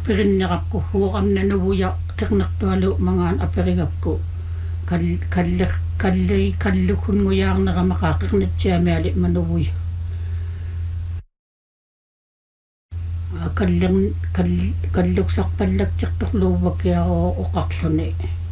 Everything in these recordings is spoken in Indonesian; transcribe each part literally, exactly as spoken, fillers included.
apirinnerapku huoqamna nuvuja qernertualu mangaan apirigapku kal kalli kalli kallukunguyaarneramaqa qernitsiamiali manuvuja kallern kall kalluksarpallaktiqtorluuvakiaro oqarluni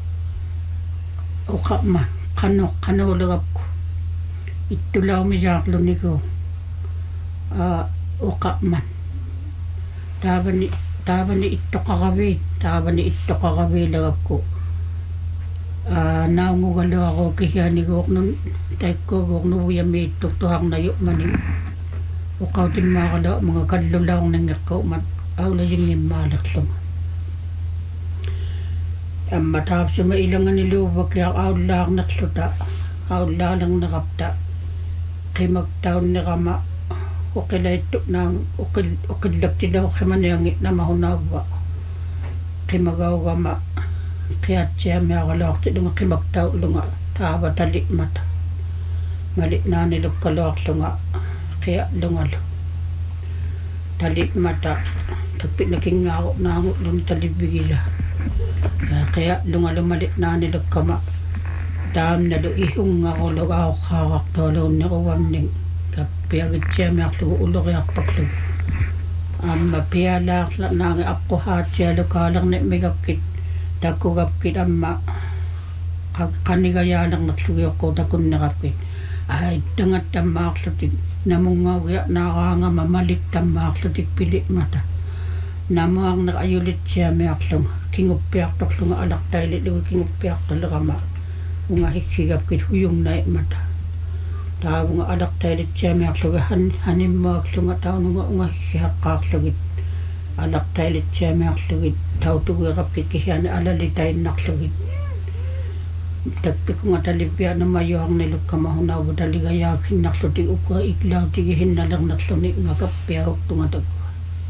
oqamma qano qanuulegapku ittulaumisaarlunigu a oqamman taavani taavani ittoqaravi taavani ittoqaraviilagapku a naungugaluaru kihianiguornun taikkuuguornuvuyamiittuktuarnayu mani uqautimmaarala mga kallulaorninggeqqaumat aulasinngimmaaleqlunga amma taapsuma ilanganiluuvakia aullaarnerluta aullaalernerapta qimaktaunnerama uqilaittu naang uqil uqillaktilaorrimaniangi namahunaavva qimagaugama qiatsiamiaralaortilunga qimaktaulunga taava talimata mali'naanilukkaluarlunga qia'lungalu talimata tappinakingaaru naangu'luni talivvigisa qia'lungalu mali'naanilukkama taamnalu ihungarulugaoqqaarartualuunneruvamning kappiagitsiamiarlugu uluriarpaklu amma pialaarla naangi aquhaatsialu kaalerni migakkit takkugapkit amma qanigayaalernerlugiuqqu takunnerapkit aittangattammaarlutik namungaugia naaraangama malik tammaarlutik pilimata namuarner ajulitsiamiarlunga kinguppiartorlunga alartaililugu kinguppiartolerama unga hikkigapkit huyungnaimata taavunga alartailitsiamiarluga han hanimmaaqlunga taununga unga hikkihaqqaarlugit alartailitsiamiarlugit tautuguerapkit kihiani alalitainnarlugit tappikunga talippianamajuarnilukkamahunavu taligayaakinnarlutik ukka iklautigi hinnalernerluni ngakappiauktunga takkua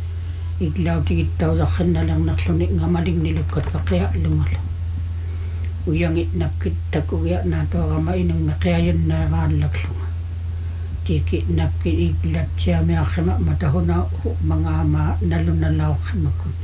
iklautigittausarrinnalernerluni ngamalingnilukkat kaqia'lungala uyangitnapkit takugia naatuarama inungme qiayunnaeraallakluga tiki napkit iklatsiamiarrima matahuna mangaama nalunalaorrimakun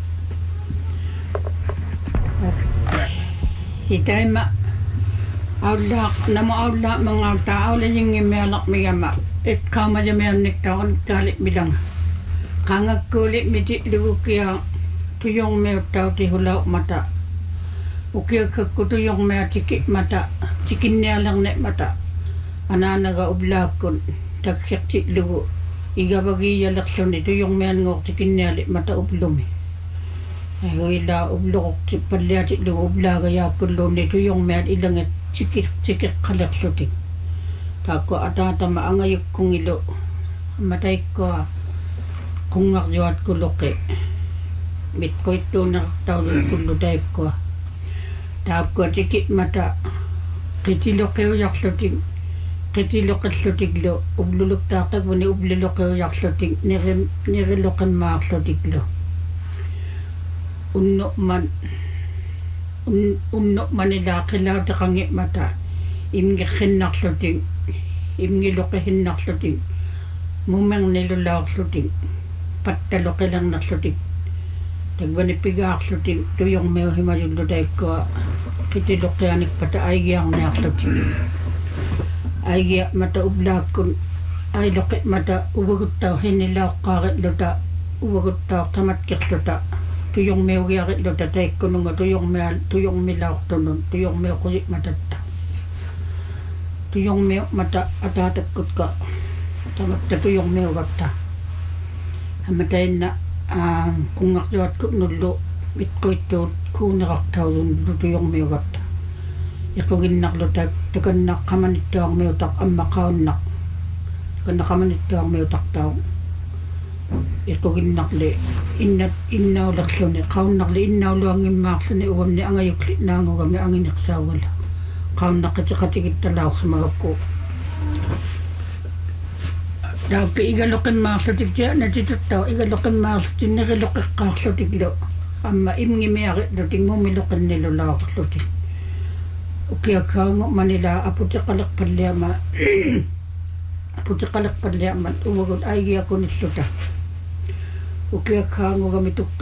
itaima aulla nama aulla mangauta aulasinngimmialarmigama ikkaamajamianniktaaran taalik milanga qangakkuuli miti lugukia tuyongmiuttauti hulau mata ukiakakku tuyongmia tiki mata tikinnialerni mata anaanaga ublaakkun taksiqti lugu igavagiyalerluni tuyongmianngor tikinniali mata ublumi huila ubluqti palliati lugu ublaagayaakkulluunni tuyongmiat ilangat tikik tikiqqalerlutik taakku ataatama angayukkungilu mataikkoa qungarjuatkuluqi mitkoittuunerartausun kullu taikkoa taakkua tikik mata qitiloqiujarlutik qitiloqillutiklu ubluluktaaqakvani ubliloqiujarlutik nirim niriloqimmaarlutiklu unnu'man unnu'manilaaqilautiqangi mata imngiqqinnarlutik imngiluqihinnarlutik mumernilulaorlutik pattaluqilernerlutik tagvani pigaarlutik tuyongmeu himajullu taikkua qitiluqianikpata aigiarniarlutik aigia mata ublaakkun ailoqi mata uvaguttau hinnilaoqqaaritluta uvaguttau tamatkiqluta tuyongmeugiaritluta taikkununga tuyongmea tuyongmilaortunun tuyongmeu qusikmatatta tuyongmeu mata ataatakkutka tamatta tuyongmeugatta hamatainna qungarjuatkut mitquittuut kuunerartausun tuyongmeugatta iquginnarluta takannaqqamanittaormiutaq ammaqaunnaq takannaqqamanittaormiutaqtau iquginnarli inna innaulerluni qaunnarli innauluangimmaarluni ugamni angayukli naangugami angineqsaugala qaunnaqatiqatigittalaorrimagakku taakki igaluqimmaarlutik tianatituttau igaluqimmaarlutik neriluqiqqaarlutiklu amma imngimiaritlutik mumiluqinnilulaorlutik ukiakkaangu manila aputiqaleqpalliama aputiqaleqpalliamat uvagut aigiakunilluta ukiakkaangugami